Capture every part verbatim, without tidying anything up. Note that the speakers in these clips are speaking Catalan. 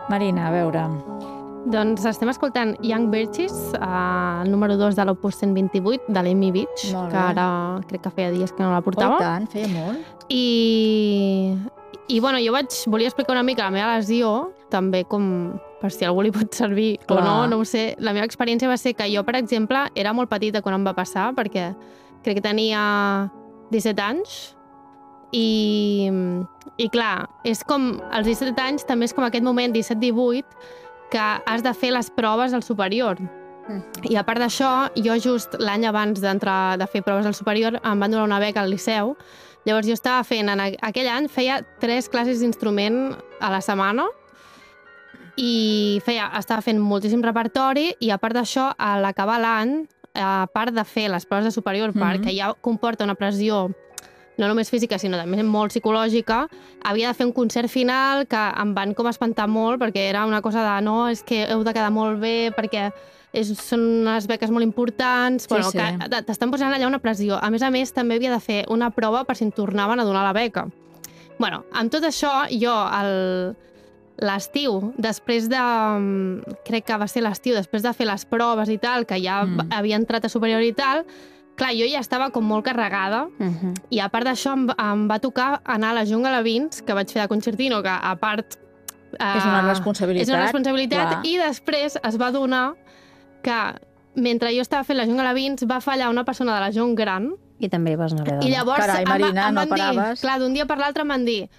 Marina, a veure... Doncs estem escoltant Young Birches, el número dos de l'Opus cent vint-i-vuit, de l'Amy Beach, que ara crec que feia dies que no la portava. Oh, tant, feia molt. I, i bueno, jo vaig, volia explicar una mica la meva lesió, també com per si algú li pot servir Clar. o no, no ho sé. La meva experiència va ser que jo, per exemple, era molt petita quan em va passar, perquè crec que tenia disset anys, i, i clar, és com, als disset anys també és com aquest moment, disset divuit, que has de fer les proves al superior. Mm. I a part d'això, jo just l'any abans d'entrar de fer proves al superior em van donar una beca al Liceu. Llavors jo estava fent, en aquell any feia tres classes d'instrument a la setmana i feia, estava fent moltíssim repertori i a part d'això, a l'acabar l'any, a part de fer les proves de superior, mm. perquè ja comporta una pressió no només física, sinó també molt psicològica, havia de fer un concert final que em van com espantar molt, perquè era una cosa de, no, és que heu de quedar molt bé, perquè és, són unes beques molt importants, sí, bueno, sí. que t'estan posant allà una pressió. A més a més, també havia de fer una prova per si em tornaven a donar la beca. Bueno, amb tot això, jo, l'estiu, després de... crec que va ser l'estiu, després de fer les proves i tal, que ja mm. havia entrat a superior i tal, clar, jo ja estava com molt carregada uh-huh. i a part d'això em, em va tocar anar a la Jungle a Vins, que vaig fer de concertino, que a part... Eh, és una responsabilitat. És una responsabilitat clar. I després es va donar que mentre jo estava fent la Jungle a Vins va fallar una persona de la Jong gran. I també vas anar a I llavors Carai, Marina, em, em no paraves. Dir, clar, d'un dia per l'altre em van dir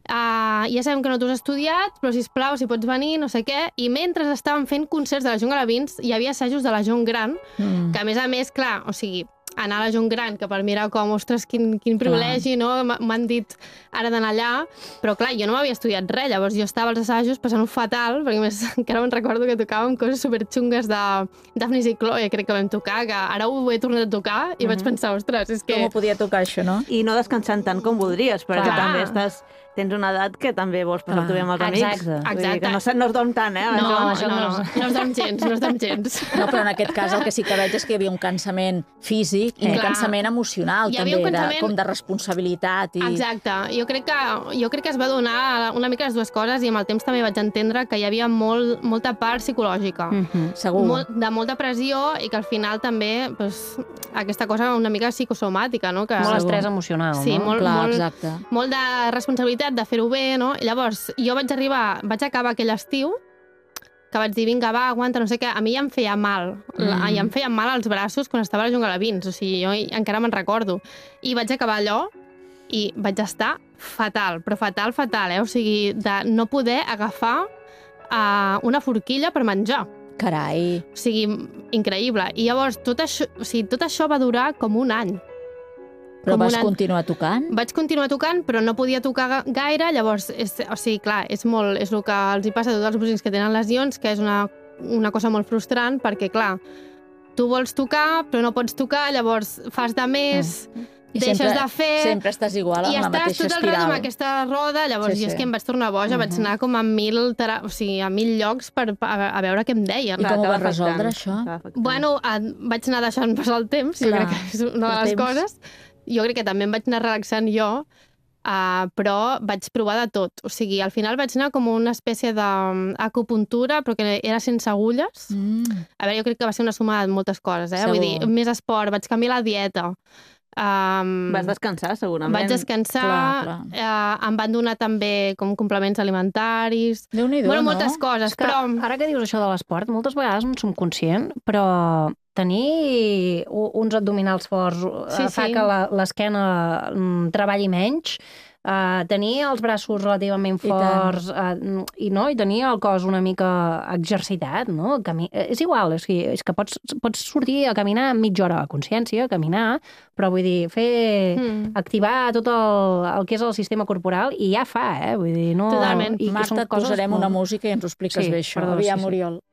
Uh, ja sabem que no t'ho has estudiat, però sisplau, si pots venir, no sé què. I mentre estàvem fent concerts de la Jungle a Vins, hi havia assajos de la Jong gran, mm. que a més a més, clar, o sigui, anar a la Jong gran, que per mi era com, ostres, quin, quin privilegi, no? M'han dit ara d'anar allà, però clar, jo no m'havia estudiat res, llavors jo estava als assajos passant-ho fatal, perquè més encara me'n recordo que tocàvem coses superxungues de Daphne i Chloe, crec que vam tocar, que ara ho he tornat a tocar i mm-hmm. vaig pensar, ostres, és que... Com ho podia tocar això, no? I no descansant tant com voldries, perquè clar. també estàs... Tens una edat que també vols passar-t'ho bé amb els amics. Exacte. Exacte. Que no, no es dorm tant, eh? No, no, no, no, no es dorm gens, no es dorm gens. No, però en aquest cas el que sí que veig és que hi havia un cansament físic i un cansament emocional, també, cansament... de, com de responsabilitat. I... Exacte. Jo crec, que, jo crec que es va donar una mica les dues coses i amb el temps també vaig entendre que hi havia molt, molta part psicològica. Mm-hmm. Segur. Molt, de molta pressió i que al final també pues, aquesta cosa una mica psicosomàtica, no? Que... Molt estrès emocional, sí, no? Molt, Clar, molt, exacte. Molt de responsabilitat de fer-ho bé, no? I llavors, jo vaig arribar, vaig acabar aquell estiu, que vaig dir, vinga, va, aguanta, no sé què, a mi ja em feia mal, mm. ja em feien mal els braços quan estava a la Jungle a Vins, o sigui, jo encara me'n recordo. I vaig acabar allò i vaig estar fatal, però fatal, fatal, eh? O sigui, de no poder agafar uh, una forquilla per menjar. Carai. O sigui, increïble. I llavors, tot això, o sigui, tot això va durar com un any. Però vas una... continuar tocant? Vaig continuar tocant, però no podia tocar gaire, llavors, és, o sigui, clar, és, molt, és el que els hi passa a tots els músics que tenen lesions, que és una, una cosa molt frustrant, perquè, clar, tu vols tocar, però no pots tocar, llavors fas de més, mm. deixes sempre, de fer... Sempre estàs igual, amb la mateixa espiral. I estàs tot el rato amb aquesta roda, llavors sí, sí. jo és que em vaig tornar boja, uh-huh. vaig anar com a mil, tera... o sigui, a mil llocs per, a, a veure què em deien. I com ho vas resoldre, això? Bueno, a, vaig anar deixant passar el temps, jo crec que és una de les coses. Jo crec que també em vaig anar relaxant jo, uh, però vaig provar de tot. O sigui, al final vaig anar com una espècie d'acupuntura, però que era sense agulles. Mm. A veure, jo crec que va ser una suma de moltes coses, eh? Vull dir, més esport, vaig canviar la dieta. Um, Vas descansar, segurament. Vaig descansar, clar, clar. Uh, em van donar també com complements alimentaris. Déu-n'hi-do, bueno, no? moltes coses, que, però... Ara que dius això de l'esport, moltes vegades no som conscient, però tenir uns abdominals forts sí, fa sí. que l'esquena treballi menys, uh, tenir els braços relativament forts I, uh, i, no, i tenir el cos una mica exercitat, no? Cami és igual, és que, és que pots, pots sortir a caminar mitja hora a consciència, a caminar, però vull dir, fer, mm. activar tot el, el que és el sistema corporal i ja fa, eh? Vull dir, no... Totalment. I Marta, et posarem molt... una música i ens ho expliques sí, bé, això. Perdó, Aviam, sí, sí. Oriol.